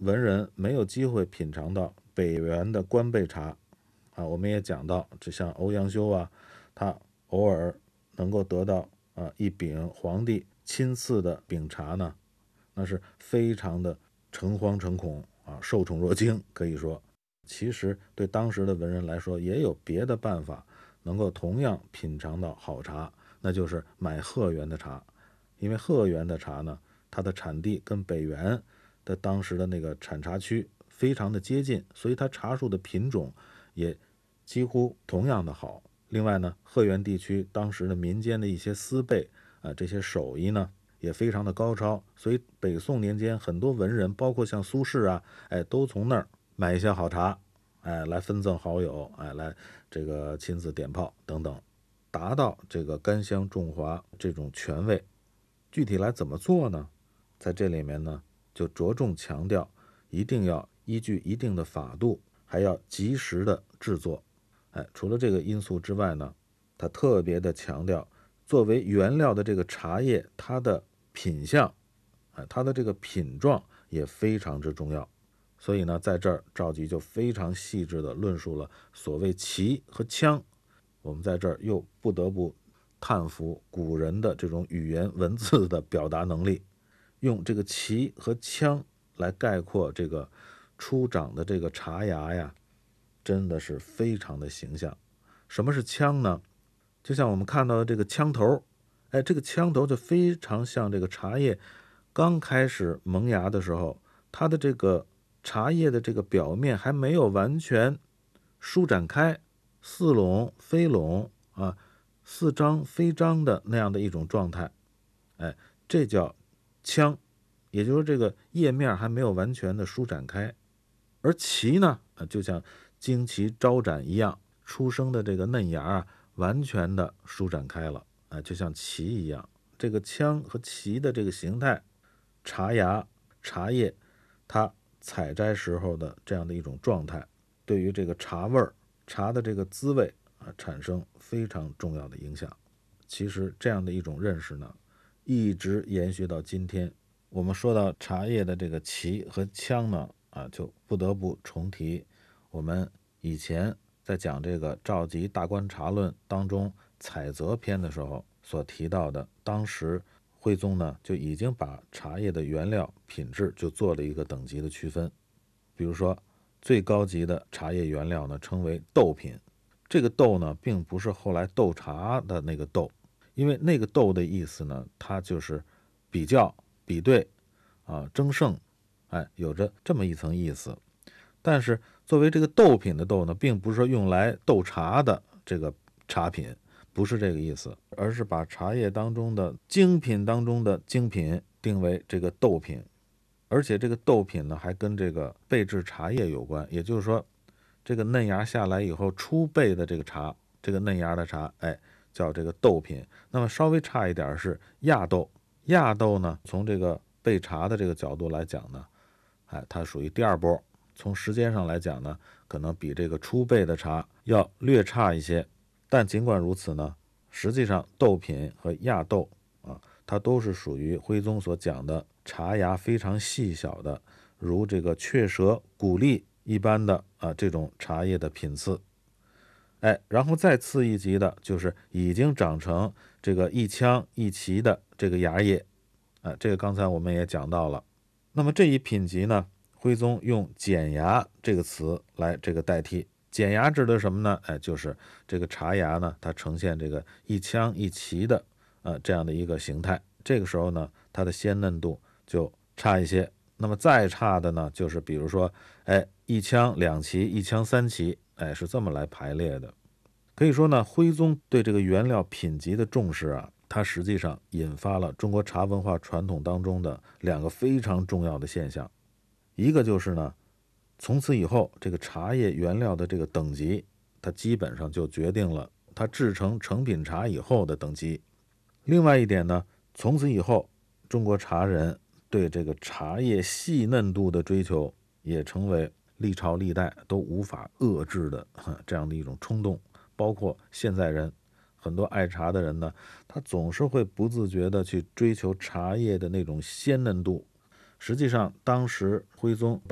文人没有机会品尝到北元的官备茶我们也讲到，就像欧阳修他偶尔能够得到一饼皇帝亲赐的饼茶呢，那是非常的诚惶诚恐受宠若惊。可以说其实对当时的文人来说也有别的办法能够同样品尝到好茶，那就是买鹤园的茶。因为鹤园的茶呢，它的产地跟北元的当时的那个产茶区非常的接近，所以它茶树的品种也几乎同样的好。另外呢，鹤园地区当时的民间的一些丝贝这些手艺呢也非常的高超，所以北宋年间很多文人，包括像苏轼都从那儿买一些好茶来分赠好友来这个亲自点炮等等，达到这个甘香重华这种权位。具体来怎么做呢？在这里面呢，就着重强调一定要依据一定的法度，还要及时的制作。除了这个因素之外呢，他特别的强调作为原料的这个茶叶，它的品相它的这个品状也非常之重要。所以呢，在这儿赵佶就非常细致地论述了所谓奇和腔。我们在这儿又不得不叹服古人的这种语言文字的表达能力，用这个奇和腔来概括这个初长的这个茶芽呀，真的是非常的形象。什么是腔呢？就像我们看到的这个枪头，这个枪头就非常像这个茶叶刚开始萌芽的时候，它的这个茶叶的这个表面还没有完全舒展开，似拢非拢似张非张的那样的一种状态，这叫腔，也就是说这个叶面还没有完全的舒展开。而旗呢，就像旌旗招展一样，出生的这个嫩芽完全的舒展开了，就像旗一样。这个腔和旗的这个形态，茶芽、茶叶，它采摘时候的这样的一种状态，对于这个茶味儿、茶的这个滋味产生非常重要的影响。其实这样的一种认识呢，一直延续到今天。我们说到茶叶的这个旗和腔呢，就不得不重提我们以前在讲这个赵佶大观茶论当中采择篇的时候所提到的，当时徽宗呢就已经把茶叶的原料品质就做了一个等级的区分。比如说最高级的茶叶原料呢称为豆品，这个豆呢并不是后来斗茶的那个豆，因为那个豆的意思呢，它就是比较、比对争胜，有着这么一层意思。但是作为这个豆品的豆呢，并不是说用来斗茶的这个茶品，不是这个意思，而是把茶叶当中的精品当中的精品定为这个豆品。而且这个豆品呢，还跟这个焙制茶叶有关，也就是说这个嫩芽下来以后初焙的这个茶，这个嫩芽的茶叫这个豆品。那么稍微差一点是亚豆，亚豆呢从这个焙茶的这个角度来讲呢，它属于第二波，从时间上来讲呢，可能比这个初焙的茶要略差一些。但尽管如此呢，实际上豆品和亚豆它都是属于徽宗所讲的茶芽非常细小的，如这个雀舌、谷粒一般的这种茶叶的品次。然后再次一级的就是已经长成这个一腔一旗的这个芽叶，这个刚才我们也讲到了。那么这一品级呢，徽宗用剪芽这个词来这个代替。剪芽指的什么呢？就是这个茶芽呢，它呈现这个一腔一旗的这样的一个形态。这个时候呢，它的鲜嫩度就差一些。那么再差的呢，就是比如说一腔两旗、一腔三旗，是这么来排列的。可以说呢，徽宗对这个原料品级的重视它实际上引发了中国茶文化传统当中的两个非常重要的现象。一个就是呢，从此以后这个茶叶原料的这个等级，它基本上就决定了它制成成品茶以后的等级。另外一点呢，从此以后中国茶人对这个茶叶细嫩度的追求也成为历朝历代都无法遏制的这样的一种冲动。包括现在人很多爱茶的人呢，他总是会不自觉的去追求茶叶的那种鲜嫩度。实际上当时徽宗